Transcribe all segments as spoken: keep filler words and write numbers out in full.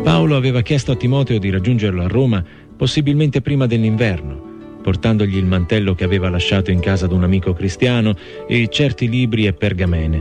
Paolo aveva chiesto a Timoteo di raggiungerlo a Roma possibilmente prima dell'inverno, portandogli il mantello che aveva lasciato in casa ad un amico cristiano e certi libri e pergamene.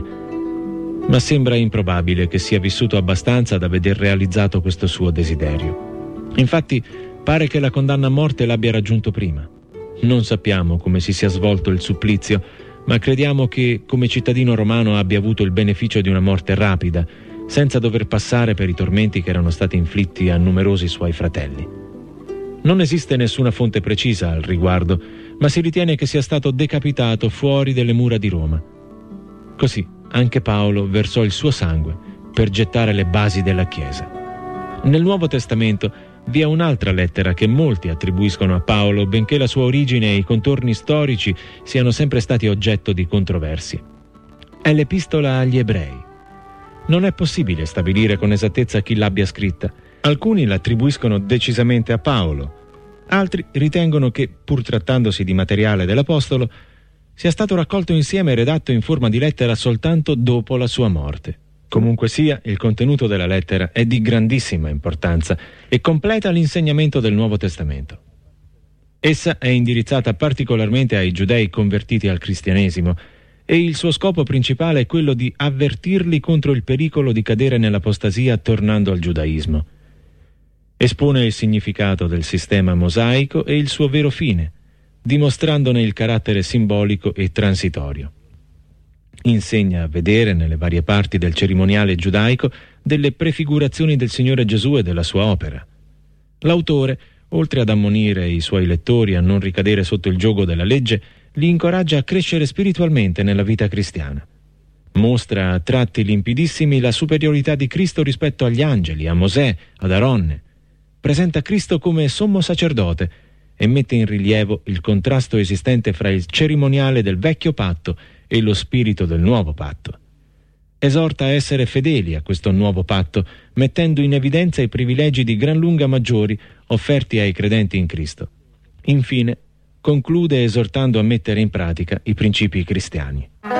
Ma sembra improbabile che sia vissuto abbastanza da veder realizzato questo suo desiderio. Infatti, pare che la condanna a morte l'abbia raggiunto prima. Non sappiamo come si sia svolto il supplizio, ma crediamo che, come cittadino romano, abbia avuto il beneficio di una morte rapida, senza dover passare per i tormenti che erano stati inflitti a numerosi suoi fratelli. Non esiste nessuna fonte precisa al riguardo, ma si ritiene che sia stato decapitato fuori delle mura di Roma. Così anche Paolo versò il suo sangue per gettare le basi della Chiesa. Nel Nuovo Testamento vi è un'altra lettera che molti attribuiscono a Paolo, benché la sua origine e i contorni storici siano sempre stati oggetto di controversie. È l'Epistola agli Ebrei. Non è possibile stabilire con esattezza chi l'abbia scritta. Alcuni l'attribuiscono decisamente a Paolo, altri ritengono che, pur trattandosi di materiale dell'Apostolo, sia stato raccolto insieme e redatto in forma di lettera soltanto dopo la sua morte. Comunque sia, il contenuto della lettera è di grandissima importanza e completa l'insegnamento del Nuovo Testamento. Essa è indirizzata particolarmente ai giudei convertiti al cristianesimo e il suo scopo principale è quello di avvertirli contro il pericolo di cadere nell'apostasia tornando al giudaismo. Espone il significato del sistema mosaico e il suo vero fine, dimostrandone il carattere simbolico e transitorio. Insegna a vedere nelle varie parti del cerimoniale giudaico delle prefigurazioni del Signore Gesù e della sua opera. L'autore, oltre ad ammonire i suoi lettori a non ricadere sotto il giogo della legge, li incoraggia a crescere spiritualmente nella vita cristiana. Mostra a tratti limpidissimi la superiorità di Cristo rispetto agli angeli, a Mosè, ad Aronne. Presenta Cristo come sommo sacerdote e mette in rilievo il contrasto esistente fra il cerimoniale del vecchio patto e lo spirito del nuovo patto. Esorta a essere fedeli a questo nuovo patto, mettendo in evidenza i privilegi di gran lunga maggiori offerti ai credenti in Cristo. Infine, conclude esortando a mettere in pratica i principi cristiani.